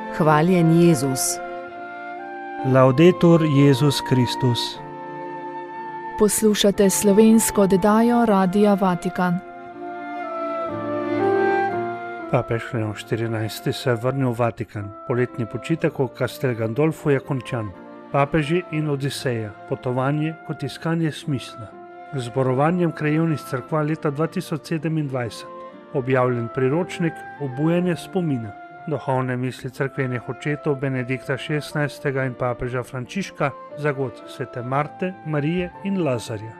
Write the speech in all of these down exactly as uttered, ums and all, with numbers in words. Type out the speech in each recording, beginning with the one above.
Hvaljen Jezus. Laudetur Jezus Kristus. Poslušate slovensko oddajo Radia Vatikan. Papež Leon štirinajsti se je vrnil v Vatikan. Poletni počitek v Castel Gandolfu je končan. Papeži in Odiseja, potovanje kot iskanje smisla. Z zborovanjem krajevnih cerkva leta dva tisoč sedemindvajset. Objavljen priročnik Obujanje spomina. Duhovne misli cerkvenih očetov Benedikta šestnajstega in papeža Frančiška za god svete Marte, Marije in Lazarja.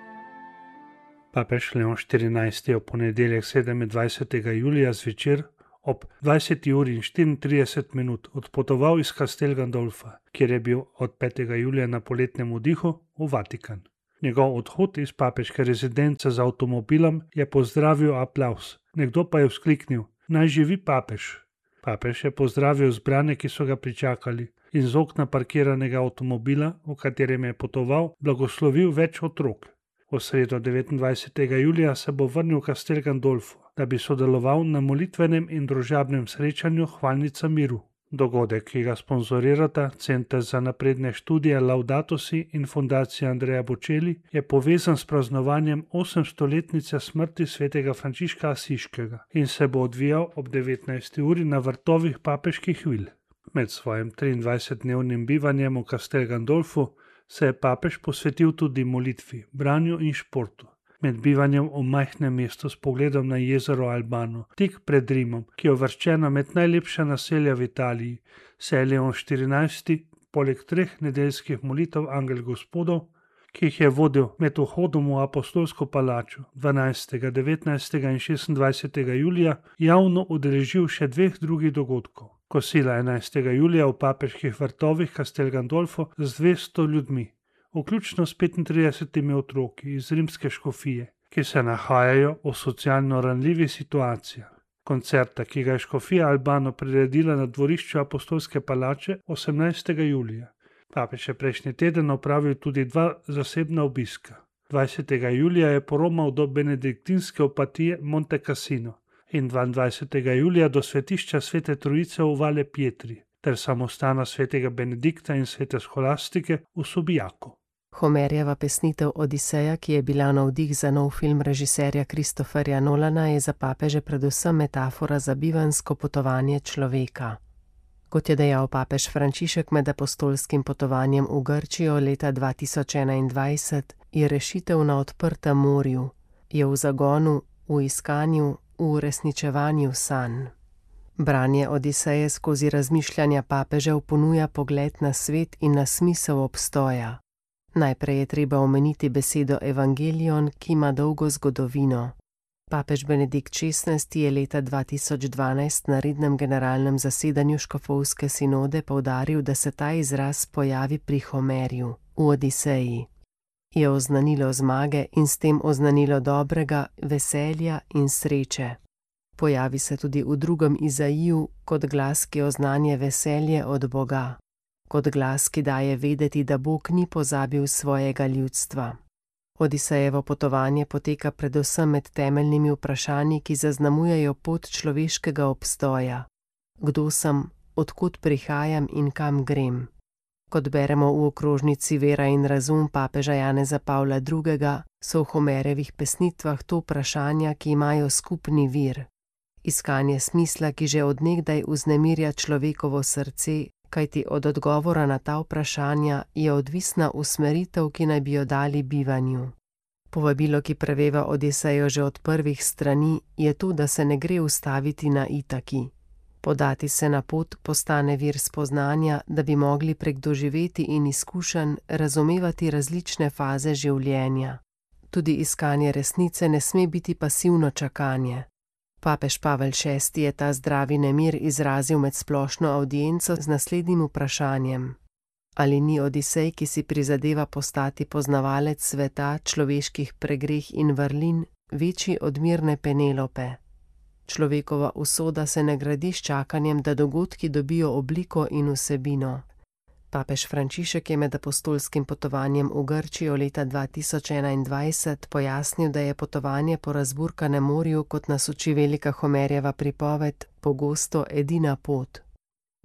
Papež Leon štirinajsti je v ponedeljek sedemindvajsetega julija zvečer ob dvajseti uri in štiriintrideset minut odpotoval iz Castel Gandolfa, kjer je bil od petega julija na poletnem oddihu v Vatikan. Njegov odhod iz papeške rezidence z avtomobilom je pozdravil aplavz, nekdo pa je vzkliknil: "Naj živi papež!" Papež je pozdravil zbrane, ki so ga pričakali, in z okna parkiranega avtomobila, v katerem je potoval, blagoslovil več otrok. V sredo devetindvajsetega julija se bo vrnil v Castel Gandolfo, da bi sodeloval na molitvenem in družabnem srečanju Hvalnica miru. Dogodek, ki ga sponzorirata Center za napredne študije Laudato Si in Fundacija Andrea Bocelli, je povezan s praznovanjem osemstoletnice smrti svetega Frančiška Asiškega in se bo odvijal ob devetnajsti uri na vrtovih papeških vil. Med svojim triindvajsetdnevnim bivanjem v Castel Gandolfu se je papež posvetil tudi molitvi, branju in športu. Med bivanjem v majhnem mestu s pogledom na jezero Albano, tik pred Rimom, ki je uvrščeno med najlepša naselja v Italiji, se je Leon štirinajsti poleg treh nedeljskih molitev Angel Gospodov, ki jih je vodil med vhodom v apostolsko palačo dvanajstega, devetnajstega in šestindvajsetega julija, javno udeležil še dveh drugih dogodkov. Kosila enajstega julija v papeških vrtovih Castel Gandolfo z dvesto ljudmi, vključno s petintridesetimi otroki iz rimske škofije, ki se nahajajo v socialno ranljivi situaciji. Koncerta, ki ga je škofija Albano priredila na dvorišču apostolske palače osemnajstega julija. Papež je prejšnji teden opravil tudi dva zasebna obiska. dvajsetega julija je poromal do benediktinske opatije Monte Cassino in dvaindvajsetega julija do svetišča Svete Trojice v Vale Pietri ter samostana svetega Benedikta in svete Sholastike v Subijaku. Homerjeva pesnitev Odiseja, ki je bila navdih za nov film režiserja Christopherja Nolana, je za papeže predvsem metafora za bivanjsko potovanje človeka. Kot je dejal papež Frančišek med apostolskim potovanjem v Grčijo leta dva tisoč enaindvajset, je rešitev na odprtem morju, je v zagonu, v iskanju, v uresničevanju sanj. Branje Odiseje skozi razmišljanja papežev ponuja pogled na svet in na smisel obstoja. Najprej je treba omeniti besedo evangelion, ki ima dolgo zgodovino. Papež Benedikt šestnajsti je leta dva tisoč dvanajst na rednem generalnem zasedanju škofovske sinode poudaril, da se ta izraz pojavi pri Homerju, v Odiseji. Je oznanilo zmage in s tem oznanilo dobrega, veselja in sreče. Pojavi se tudi v drugem Izaiju kot glas, ki oznanja veselje od Boga, kot glas, ki daje vedeti, da Bog ni pozabil svojega ljudstva. Odisejevo potovanje poteka predvsem med temeljnimi vprašanji, ki zaznamujejo pot človeškega obstoja. Kdo sem, odkot prihajam in kam grem? Kot beremo v okrožnici Vera in razum papeža Janeza Pavla drugega, so v Homerjevih pesnitvah to vprašanja, ki imajo skupni vir. Iskanje smisla, ki že od nekdaj vznemirja človekovo srce, kajti od odgovora na ta vprašanja je odvisna usmeritev, ki naj bi jo dali bivanju. Povabilo, ki preveva Odisejo že od prvih strani, je to, da se ne gre ustaviti na Itaki. Podati se na pot postane vir spoznanja, da bi mogli prek doživeti in izkušenj razumevati različne faze življenja. Tudi iskanje resnice ne sme biti pasivno čakanje. Papež Pavel šesti je ta zdravi nemir izrazil med splošno avdienco z naslednjim vprašanjem. Ali ni Odisej, ki si prizadeva postati poznavalec sveta, človeških pregreh in vrlin, večji od mirne Penelope? Človekova usoda se ne gradi s čakanjem, da dogodki dobijo obliko in vsebino. Papež Frančišek je med apostolskim potovanjem v Grčijo leta dva tisoč enaindvajset pojasnil, da je potovanje po razburkanem morju, kot nas uči velika Homerjeva pripoved, pogosto edina pot.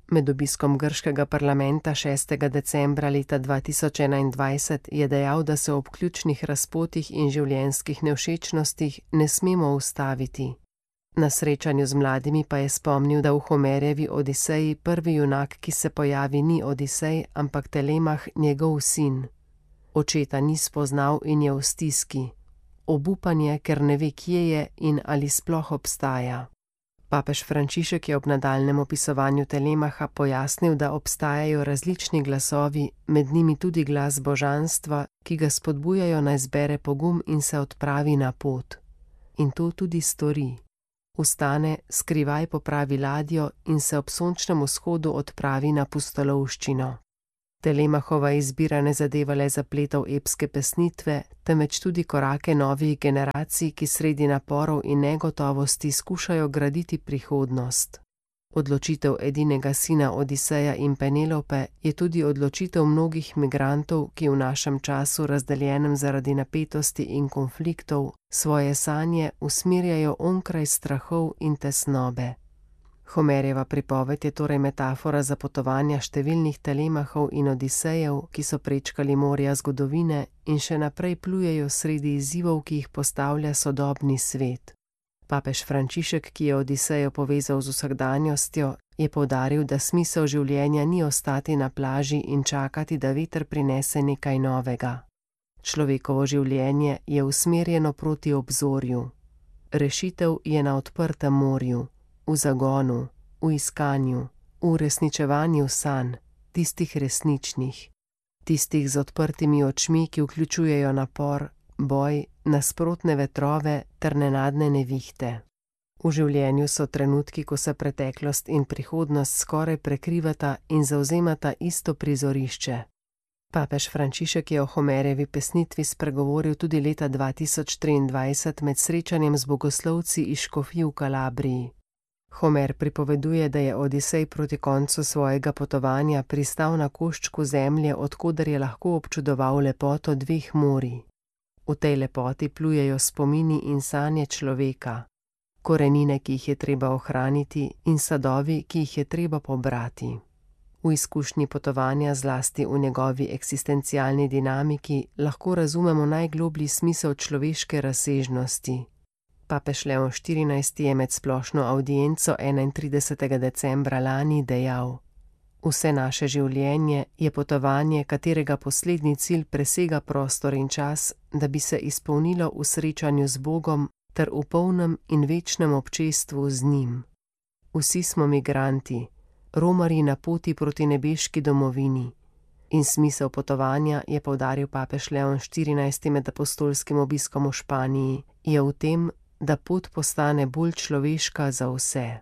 Med obiskom grškega parlamenta šestega decembra leta dva tisoč enaindvajset je dejal, da se ob ključnih razpotih in življenjskih nevšečnostih ne smemo ustaviti. Na srečanju z mladimi pa je spomnil, da v Homerjevi Odiseji prvi junak, ki se pojavi, ni Odisej, ampak Telemah, njegov sin. Očeta ni spoznal in je v stiski. Obupanje, ker ne ve, kje je in ali sploh obstaja. Papež Frančišek je ob nadaljnjem opisovanju Telemaha pojasnil, da obstajajo različni glasovi, med njimi tudi glas božanstva, ki ga spodbujajo naj zbere pogum in se odpravi na pot. In to tudi stori. Vstane, skrivaj popravi ladjo in se ob sončnem vzhodu odpravi na pustolovščino. Telemahova izbira ne zadeva le zapletov epske pesnitve, temveč tudi korake novih generacij, ki sredi naporov in negotovosti skušajo graditi prihodnost. Odločitev edinega sina Odiseja in Penelope je tudi odločitev mnogih migrantov, ki v našem času, razdeljenem zaradi napetosti in konfliktov, svoje sanje usmerjajo onkraj strahov in tesnobe. Homerjeva pripoved je torej metafora za potovanja številnih Telemahov in Odisejev, ki so prečkali morja zgodovine in še naprej plujejo sredi izzivov, ki jih postavlja sodobni svet. Papež Frančišek, ki je Odisejo povezal z vsakdanjostjo, je poudaril, da smisel življenja ni ostati na plaži in čakati, da veter prinese nekaj novega. Človekovo življenje je usmerjeno proti obzorju. Rešitev je na odprtem morju. V zagonu, v iskanju, v uresničevanju sanj, tistih resničnih, tistih z odprtimi očmi, ki vključujejo napor, boj, nasprotne vetrove ter nenadne nevihte. V življenju so trenutki, ko se preteklost in prihodnost skoraj prekrivata in zavzemata isto prizorišče. Papež Frančišek je o Homerjevi pesnitvi spregovoril tudi leta dva tisoč triindvajset med srečanjem z bogoslovci iz Škofij v Kalabriji. Homer pripoveduje, da je Odisej proti koncu svojega potovanja pristal na koščku zemlje, od koder je lahko občudoval lepoto dveh morij. V tej lepoti plujejo spomini in sanje človeka, korenine, ki jih je treba ohraniti, in sadovi, ki jih je treba pobrati. V izkušnji potovanja, zlasti v njegovi eksistencialni dinamiki, lahko razumemo najgloblji smisel človeške razsežnosti. Papež Leon štirinajsti je med splošno avdienco enaintridesetega decembra lani dejal: Vse naše življenje je potovanje, katerega poslednji cilj presega prostor in čas, da bi se izpolnilo v srečanju z Bogom ter v polnem in večnem občestvu z njim. Vsi smo migranti, romarji na poti proti nebeški domovini. In smisel potovanja, je poudaril papež Leon štirinajsti med apostolskim obiskom v Španiji, je v tem, da pot postane bolj človeška za vse.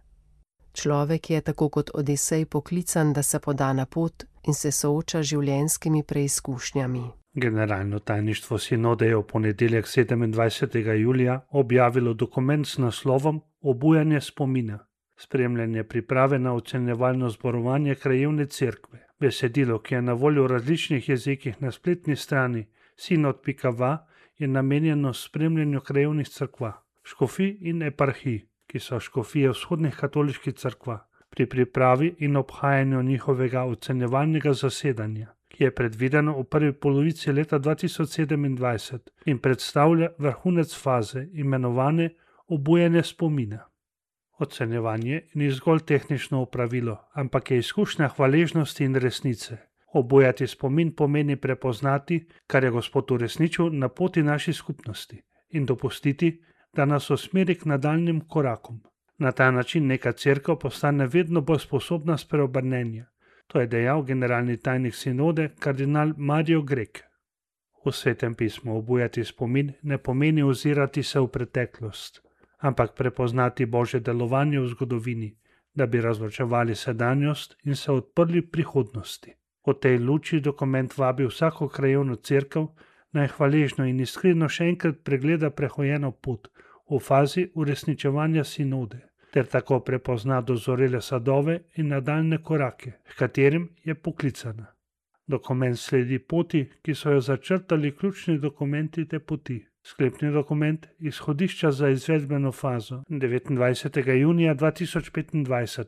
Človek je, tako kot Odisej, poklican, da se poda na pot in se sooča z življenjskimi preizkušnjami. Generalno tajništvo sinode je v ponedeljek sedemindvajsetega julija objavilo dokument s naslovom Obujanje spomina, spremljanje priprave na ocenjevalno zborovanje krajevne cerkve. Besedilo, ki je na voljo v različnih jezikih na spletni strani sinod pika va, je namenjeno spremljanju krajevnih cerkva, škofij in eparhij, ki so škofije vzhodnih katoliških cerkva, pri pripravi in obhajanju njihovega ocenjevalnega zasedanja, ki je predvideno v prvi polovici leta dva tisoč sedemindvajset in predstavlja vrhunec faze, imenovane obujanje spomina. Ocenjevanje ni zgolj tehnično opravilo, ampak je izkušnja hvaležnosti in resnice. Obujati spomin pomeni prepoznati, kar je Gospod uresničil na poti naši skupnosti, in dopustiti, da nas usmeri k nadaljnjim korakom. Na ta način neka cerkev postane vedno bolj sposobna spreobrnenja. To je dejal generalni tajnik sinode kardinal Mario Grek. V Svetem pismu obujati spomin ne pomeni ozirati se v preteklost, ampak prepoznati Božje delovanje v zgodovini, da bi razločevali sedanjost in se odprli prihodnosti. V tej luči dokument vabi vsako krajevno cerkev, naj hvaležno in iskreno še enkrat pregleda prehojeno pot v fazi uresničevanja sinode, ter tako prepozna dozorele sadove in nadaljne korake, h katerim je poklicana. Dokument sledi poti, ki so jo začrtali ključni dokumenti te poti. Sklepni dokument izhodišča za izvedbeno fazo devetindvajsetega junija dva tisoč petindvajset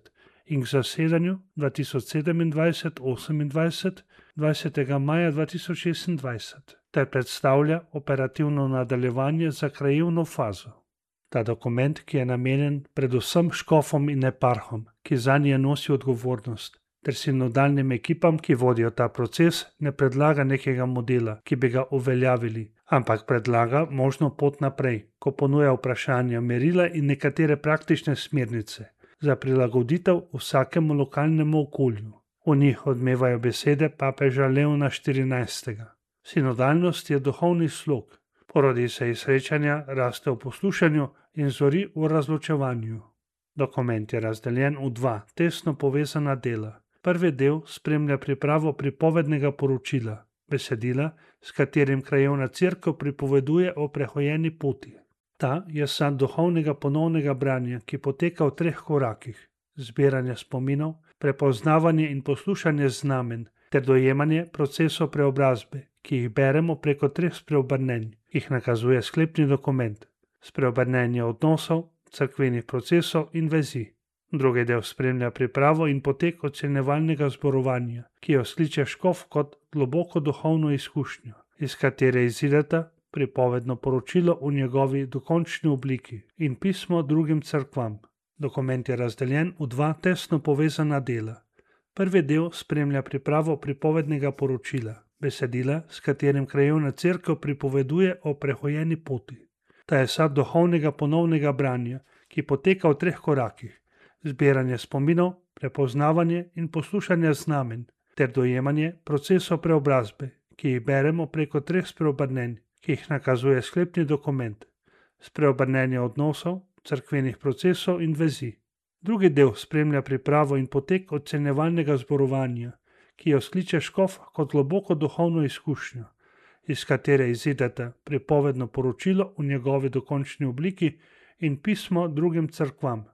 in k zasedanju dva tisoč sedemindvajset osemindvajset dvajsetega maja dva tisoč šestindvajset ter predstavlja operativno nadaljevanje za krajevno fazo. Ta dokument, ki je namenjen predvsem škofom in eparhom, ki zanje nosijo odgovornost, ter sinodalnim ekipam, ki vodijo ta proces, ne predlaga nekega modela, ki bi ga uveljavili, ampak predlaga možno pot naprej, ko ponuja vprašanja, merila in nekatere praktične smernice za prilagoditev vsakemu lokalnemu okolju. V njih odmevajo besede papeža Leona štirinajstega. Sinodalnost je duhovni slog, porodi se iz srečanja, raste v poslušanju in zori v razločevanju. Dokument je razdeljen v dva tesno povezana dela. Prvi del spremlja pripravo pripovednega poročila, besedila, s katerim krajevna cerkev pripoveduje o prehojeni poti. Ta je sad duhovnega ponovnega branja, ki poteka v treh korakih: zbiranje spominov, prepoznavanje in poslušanje znamen ter dojemanje procesov preobrazbe, ki jih beremo preko treh spreobrnenj, jih nakazuje sklepni dokument: spreobrnenje odnosov, cerkvenih procesov in vezi. Drugi del spremlja pripravo in potek ocenjevalnega zborovanja, ki jo skliče škof kot globoko duhovno izkušnjo, iz katere izideta pripovedno poročilo v njegovi dokončni obliki in pismo drugim cerkvam. Dokument je razdeljen v dva tesno povezana dela. Prvi del spremlja pripravo pripovednega poročila, besedila, s katerim krajevna cerkev pripoveduje o prehojeni poti. Ta je sad duhovnega ponovnega branja, ki poteka v treh korakih: zbiranje spominov, prepoznavanje in poslušanje znamen ter dojemanje procesov preobrazbe, ki jih beremo preko treh spreobrnenj, ki jih nakazuje sklepni dokument: spreobrnenje odnosov, cerkvenih procesov in vezi. Drugi del spremlja pripravo in potek ocenjevalnega zborovanja, ki jo skliče škof kot globoko duhovno izkušnjo, iz katere izideta pripovedno poročilo v njegovi dokončni obliki in pismo drugim cerkvam.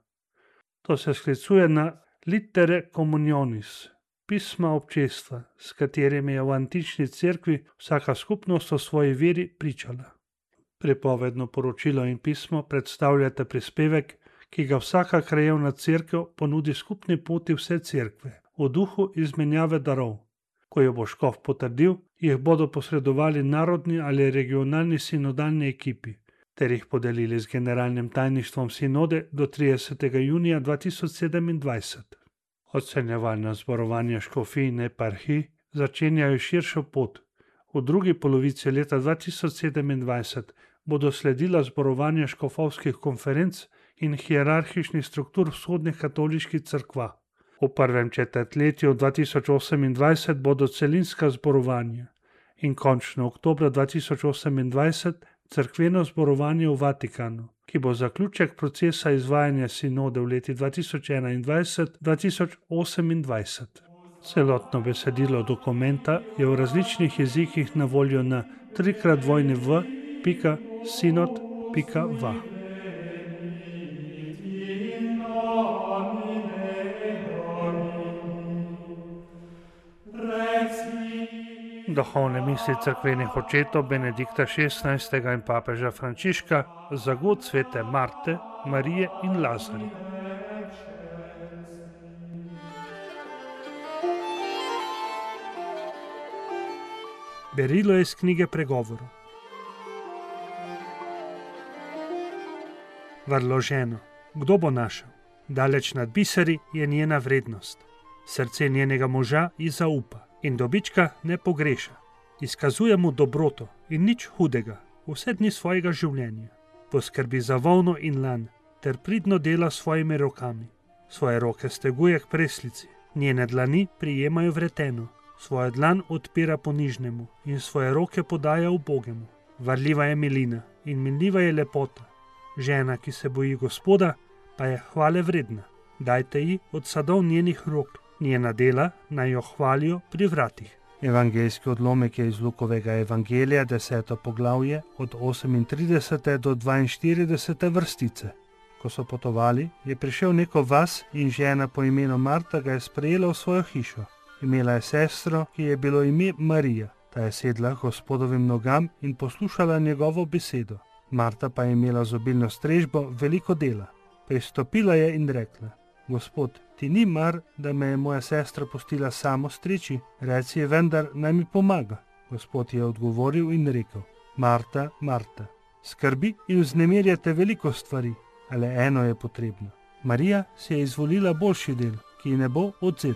To se sklicuje na litere communionis, pisma občestva, s katerimi je v antični cerkvi vsaka skupnost o svoji veri pričala. Pripovedno poročilo in pismo predstavljata prispevek, ki ga vsaka krajevna cerkev ponudi skupni poti vse cerkve, v duhu izmenjave darov. Ko jo bo škof potrdil, jih bodo posredovali narodni ali regionalni sinodalni ekipi, ter jih podelili z generalnim tajništvom sinode do tridesetega junija dva tisoč sedemindvajset. Ocenjevalna zborovanja škofij in eparhij začenjajo širšo pot. V drugi polovici leta dva tisoč sedemindvajset bodo sledila zborovanja škofovskih konferenc in hierarhičnih struktur vzhodnih katoliških cerkva. V prvem četrtletju dva tisoč osemindvajset bodo celinska zborovanja in končno oktobra dva tisoč osemindvajset cerkveno zborovanje v Vatikanu, ki bo zaključek procesa izvajanja sinode v leti dva tisoč enaindvajset do dva tisoč osemindvajset. Celotno besedilo dokumenta je v različnih jezikih na voljo na trikrat dvojni v pika sinod pika va. Duhovne misli cerkvenih očetov Benedikta šestnajstega in papeža Frančiška za god svete Marte, Marije in Lazarja. Berilo iz knjige Pregovorov. Varlo ženo, kdo bo našel? Daleč nad biseri je njena vrednost. Srce njenega moža ji zaupa in dobička ne pogreša. Izkazuje mu dobroto in nič hudega vse dni svojega življenja. Poskrbi za volno in lan ter pridno dela s svojimi rokami. Svoje roke steguje k preslici, njene dlani prijemajo vreteno, svojo dlan odpira ponižnemu in svoje roke podaja ubogemu. Varljiva je milina in minljiva je lepota. Žena, ki se boji Gospoda, pa je hvale vredna. Dajte ji od sadov njenih rok, njena dela naj jo hvalijo pri vratih. Evangeljski odlomek je iz Lukovega evangelija, deseto poglavje, od osemintridesete do dvainštiridesete vrstice. Ko so potovali, je prišel neko vas in žena po imenu Marta ga je sprejela v svojo hišo. Imela je sestro, ki je bilo ime Marija. Ta je sedla Gospodovim nogam in poslušala njegovo besedo. Marta pa je imela z obilno strežbo veliko dela. Pristopila je in rekla: Gospod, ti ni mar, da me je moja sestra pustila samo striči, reci je vendar, naj mi pomaga. Gospod je odgovoril in rekel: Marta, Marta, skrbi in vznemirjate veliko stvari, ale eno je potrebno. Marija si je izvolila boljši del, ki ji ne bo odvzet.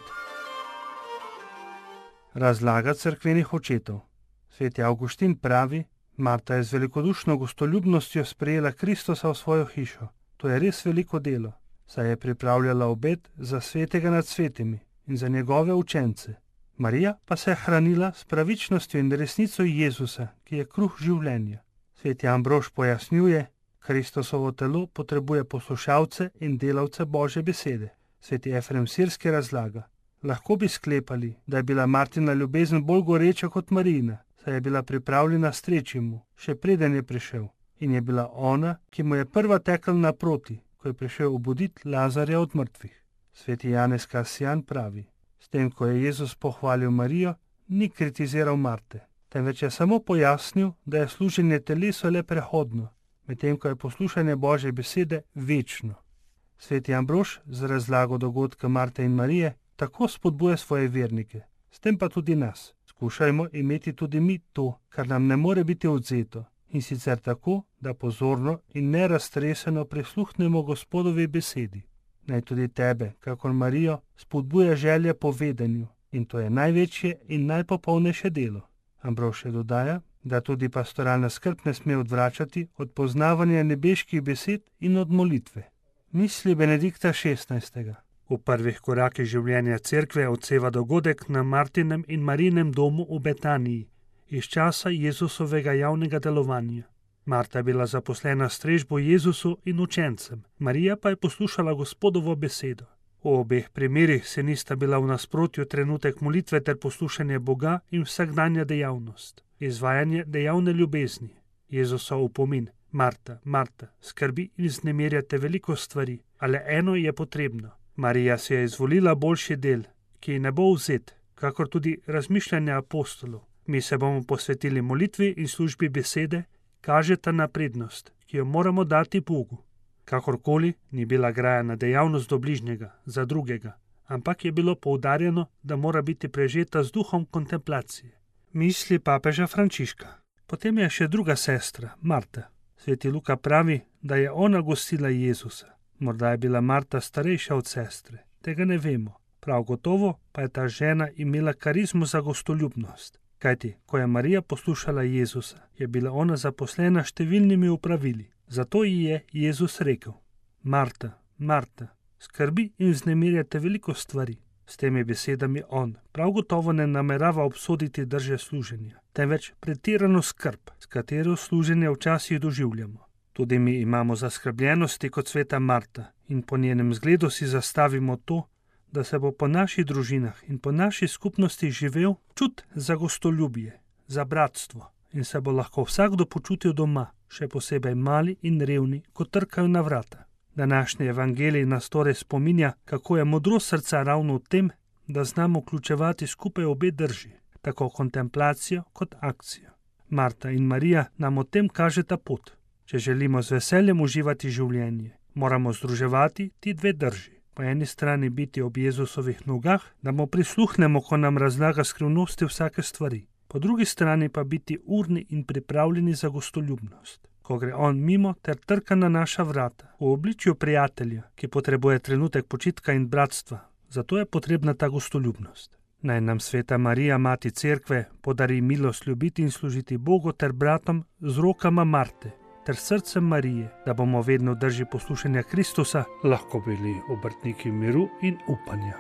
Razlaga cerkvenih očetov. Sveti Avguštin pravi: Marta je z velikodušno gostoljubnostjo sprejela Kristusa v svojo hišo. To je res veliko delo, saj je pripravljala obed za svetega nad svetimi in za njegove učence. Marija pa se je hranila s pravičnostjo in resnico Jezusa, ki je kruh življenja. Sveti Ambrož pojasnjuje: Kristusovo telo potrebuje poslušalce in delavce Božje besede. Sveti Efrem Sirski razlaga: Lahko bi sklepali, da je bila Martina ljubezen bolj goreča kot Marijina, saj je bila pripravljena streči mu, še preden je prišel, in je bila ona, ki mu je prva tekla naproti, ko je prišel obuditi Lazarja od mrtvih. Sveti Janez Kasijan pravi: S tem, ko je Jezus pohvalil Marijo, ni kritiziral Marte, temveč je samo pojasnil, da je služenje telesu le prehodno, medtem ko je poslušanje Božje besede večno. Sveti Ambrož z razlago dogodka Marte in Marije tako spodbuja svoje vernike, s tem pa tudi nas. Skušajmo imeti tudi mi to, kar nam ne more biti odvzeto, in sicer tako, da pozorno in neraztreseno prisluhnemo Gospodovi besedi. Naj tudi tebe, kakor Marijo, spodbuja želja po vedenju, in to je največje in najpopolnejše delo. Ambrož še dodaja, da tudi pastoralna skrb ne sme odvračati od poznavanja nebeških besed in od molitve. Misli Benedikta šestnajstega. V prvih korakih življenja cerkve odseva dogodek na Martinem in Marijinem domu v Betaniji, iz časa Jezusovega javnega delovanja. Marta je bila zaposlena s strežbo Jezusu in učencem, Marija pa je poslušala Gospodovo besedo. V obeh primerih se nista bila v nasprotju trenutek molitve ter poslušanje Boga in vsakdanja dejavnost, izvajanje dejavne ljubezni. Jezusov opomin: Marta, Marta, skrbi in vznemirjate veliko stvari, ale eno je potrebno. Marija si je izvolila boljši del, ki ji ne bo vzet, kakor tudi razmišljanja apostolov. Mi se bomo posvetili molitvi in službi besede, kažeta na prednost, ki jo moramo dati Bogu. Kakorkoli ni bila grajena dejavnost do bližnjega, za drugega, ampak je bilo poudarjeno, da mora biti prežeta z duhom kontemplacije. Misli papeža Frančiška. Potem je še druga sestra, Marta. Sveti Luka pravi, da je ona gostila Jezusa. Morda je bila Marta starejša od sestre, tega ne vemo. Prav gotovo pa je ta žena imela karizmo za gostoljubnost. Kajti, ko je Marija poslušala Jezusa, je bila ona zaposlena številnimi opravili. Zato ji je Jezus rekel: Marta, Marta, skrbi in vznemirjate veliko stvari. S temi besedami on prav gotovo ne namerava obsoditi drže služenja, temveč pretirano skrb, s katero služenje včasih doživljamo. Tudi mi imamo zaskrbljenosti kot sveta Marta in po njenem zgledu si zastavimo to, da se bo po naših družinah in po naši skupnosti živel čut za gostoljubje, za bratstvo in se bo lahko vsakdo počutil doma, še posebej mali in revni, ko trkajo na vrata. Današnji evangelij nas torej spominja, kako je modrost srca ravno v tem, da znamo vključevati skupaj obe drži, tako kontemplacijo kot akcijo. Marta in Marija nam o tem kažeta pot. Če želimo z veseljem uživati življenje, moramo združevati ti dve drži. Po eni strani biti ob Jezusovih nogah, da mu prisluhnemo, ko nam razlaga skrivnosti vsake stvari. Po drugi strani pa biti urni in pripravljeni za gostoljubnost, ko gre on mimo ter trka na naša vrata, v obličju prijatelja, ki potrebuje trenutek počitka in bratstva. Zato je potrebna ta gostoljubnost. Naj nam sveta Marija, mati cerkve, podari milost ljubiti in služiti Bogu ter bratom z rokama Marte ter srcem Marije, da bomo vedno v drži poslušanja Kristusa lahko bili obrtniki miru in upanja.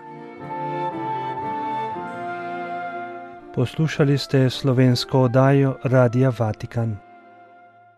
Poslušali ste slovensko oddajo Radia Vatikan.